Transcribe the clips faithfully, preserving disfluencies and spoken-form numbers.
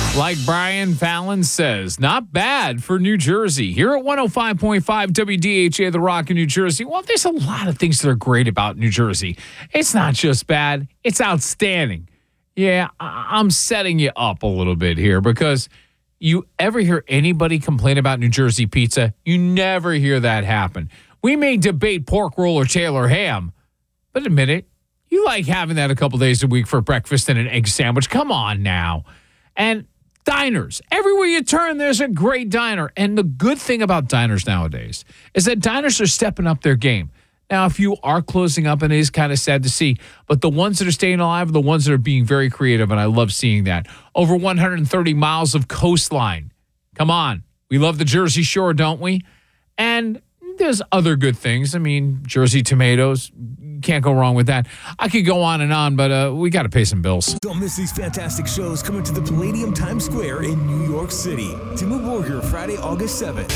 Like Brian Fallon says, not bad for New Jersey. Here at one oh five point five W D H A, The Rock in New Jersey, well, there's a lot of things that are great about New Jersey. It's not just bad, it's outstanding. Yeah, I- I'm setting you up a little bit here because you ever hear anybody complain about New Jersey pizza? You never hear that happen. We may debate pork roll or Taylor ham, but admit it, you like having that a couple days a week for breakfast and an egg sandwich. Come on now. And diners. Everywhere you turn, there's a great diner. And the good thing about diners nowadays is that diners are stepping up their game. Now, if you are closing up, and it is kind of sad to see, but the ones that are staying alive are the ones that are being very creative, and I love seeing that. Over one hundred thirty miles of coastline. Come on. We love the Jersey Shore, don't we? And there's other good things. I mean, Jersey tomatoes. Can't go wrong with that. I could go on and on, but uh, we got to pay some bills. Don't miss these fantastic shows coming to the Palladium Times Square in New York City. Dimmu Borgir, Friday, August seventh.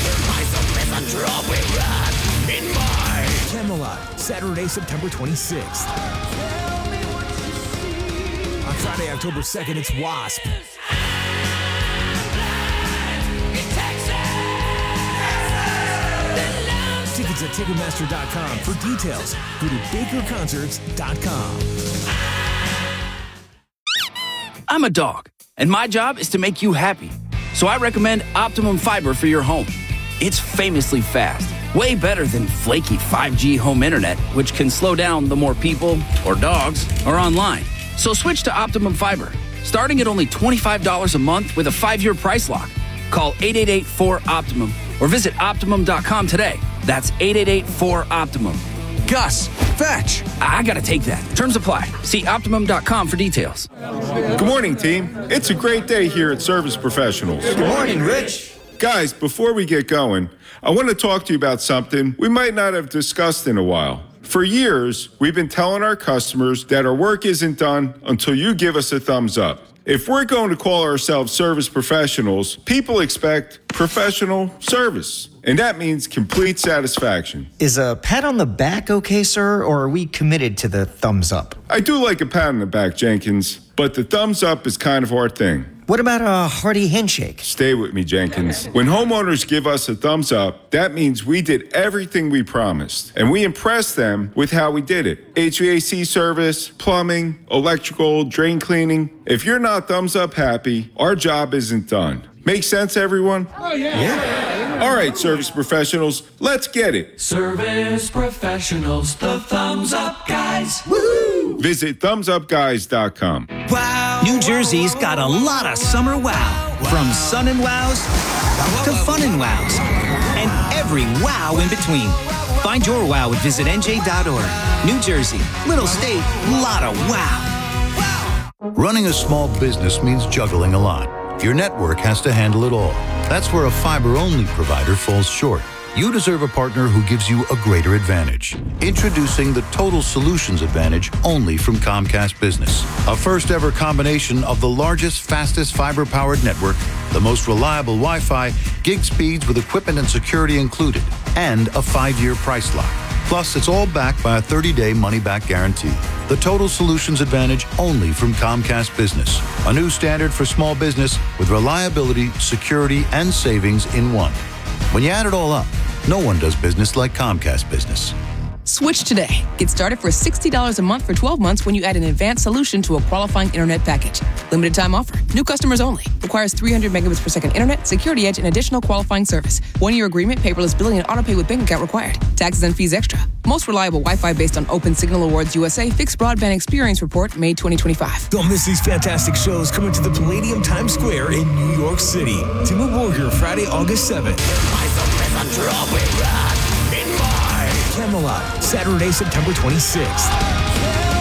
Camelot, Saturday, September twenty-sixth. On Friday, October second, it's Wasp. Tickets at Ticketmaster dot com. For details, go to Baker Concerts dot com. I'm a dog, and my job is to make you happy. So I recommend Optimum Fiber for your home. It's famously fast, way better than flaky five G home internet, which can slow down the more people or dogs are online. So switch to Optimum Fiber, starting at only twenty-five dollars a month with a five-year price lock. Call eight eight eight, four, OPTIMUM or visit Optimum dot com today. That's eight eight eight, four, OPTIMUM. Gus, fetch. I gotta take that. Terms apply. See Optimum dot com for details. Good morning, team. It's a great day here at Service Professionals. Good morning, Rich. Guys, before we get going, I want to talk to you about something we might not have discussed in a while. For years, we've been telling our customers that our work isn't done until you give us a thumbs up. If we're going to call ourselves service professionals, people expect professional service, and that means complete satisfaction. Is a pat on the back okay, sir, or are we committed to the thumbs up? I do like a pat on the back, Jenkins, but the thumbs up is kind of our thing. What about a hearty handshake? Stay with me, Jenkins. When homeowners give us a thumbs up, that means we did everything we promised, and we impressed them with how we did it. H V A C service, plumbing, electrical, drain cleaning. If you're not thumbs up happy, our job isn't done. Make sense, everyone? Oh, yeah. Yeah. All right, service professionals, let's get it. Service professionals, the thumbs up guys. Woo! Visit thumbs up guys dot com. Wow. New Jersey's got a lot of summer wow. From sun and wows to fun and wows. And every wow in between. Find your wow at visit N J dot org. New Jersey, little state, lot of wow. Running a small business means juggling a lot. Your network has to handle it all. That's where a fiber-only provider falls short. You deserve a partner who gives you a greater advantage. Introducing the Total Solutions Advantage only from Comcast Business. A first-ever combination of the largest, fastest fiber-powered network, the most reliable Wi-Fi, gig speeds with equipment and security included, and a five-year price lock. Plus, it's all backed by a thirty-day money-back guarantee. The Total Solutions Advantage only from Comcast Business. A new standard for small business with reliability, security, and savings in one. When you add it all up, no one does business like Comcast Business. Switch today. Get started for sixty dollars a month for twelve months when you add an advanced solution to a qualifying internet package. Limited time offer. New customers only. Requires three hundred megabits per second internet, security edge, and additional qualifying service. One-year agreement, paperless billing, and autopay with bank account required. Taxes and fees extra. Most reliable Wi-Fi based on Open Signal Awards U S A Fixed Broadband Experience Report, May twenty twenty-five. Don't miss these fantastic shows coming to the Palladium Times Square in New York City. Dimmu Borgir, Friday, August seventh. Camelot, Saturday, September twenty-sixth.